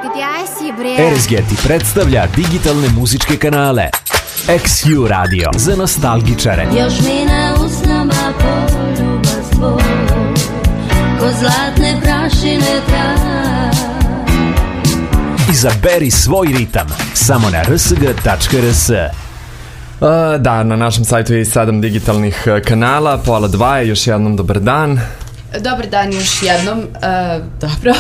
RSG ti predstavlja digitalne muzičke kanale XU Radio za nostalgičare. Još mi na usnama poljubac tvoj, ko zlatne prašine traj. Izaberi svoj ritam samo na rsg.rs. Da, na našem sajtu je i 7 digitalnih kanala, pola 2 je, još jednom dobar dan. Dobar dan još jednom, dobro.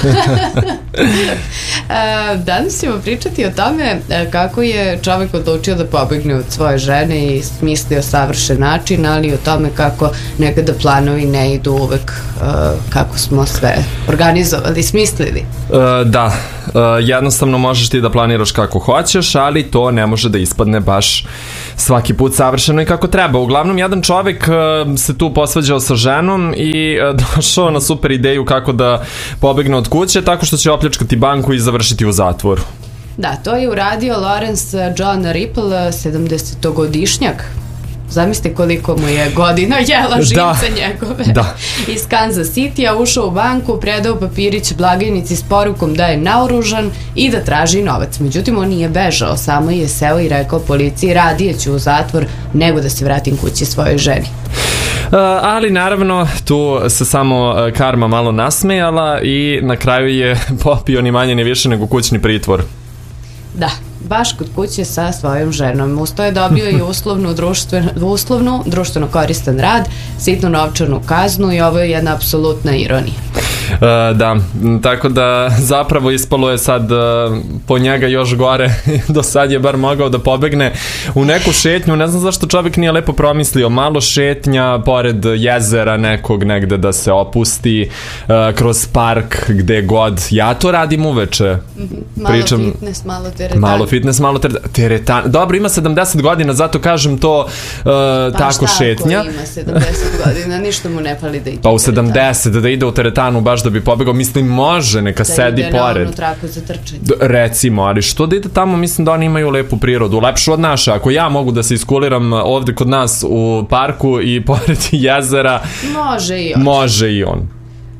Danas ćemo pričati o tome kako je čovjek odlučio da pobegne od svoje žene i smislio savršen način, ali i o tome kako nekada planovi ne idu uvek kako smo sve organizovali, smislili. Da, jednostavno možeš ti da planiraš kako hoćeš, ali to ne može da ispadne baš svaki put savršeno i kako treba. Uglavnom, jedan čovjek se tu posvađao sa ženom i došao na super ideju kako da pobegne od kuće tako što će opljačkati banku i završiti u zatvoru. Da, to je uradio Lawrence John Ripple, 70-godišnjak. Zamislite koliko mu je godina jela živce njegove. Da. Iz Kansas City-a ušao u banku, predao papirić blagajnici s porukom da je naoružan i da traži novac. Međutim, on nije bežao, samo je seo i rekao policiji radije ću u zatvor nego da se vratim kući svojoj ženi. Ali naravno tu se samo karma malo nasmejala i na kraju je popio ni manje ni više nego kućni pritvor. Da, baš kod kuće sa svojom ženom. Uz to je dobio i uslovnu društveno koristan rad, sitnu novčanu kaznu i ovo je jedna apsolutna ironija. Da, tako da zapravo ispalo je sad po njega još gore. Do sad je bar mogao da pobegne u neku šetnju. Ne znam zašto čovjek nije lepo promislio. Malo šetnja pored jezera nekog negde da se opusti, kroz park, gde god. Ja to radim uveče. Fitness, malo teretana. Malo fitness, malo teretana. Dobro, ima 70 godina, zato kažem to tako šetnja. Pa šta ako ima 70 godina, ništa mu ne pali da ide. Pa u 70 da ide u teretanu baš da bi pobegao, mislim može, neka da sedi pored. Da ide na onu traku za trčanje. Recimo, ali što da ide tamo, mislim da oni imaju lepu prirodu, lepšu od naše. Ako ja mogu da se iskuliram ovde kod nas u parku i pored jezera, može i on.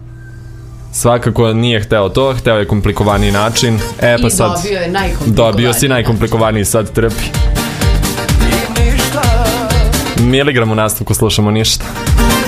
Svakako nije hteo to, hteo je komplikovaniji način. Pa i sad dobio je najkomplikovaniji. Dobio si najkomplikovaniji, sad trpi. Miligram u nastavku slušamo ništa.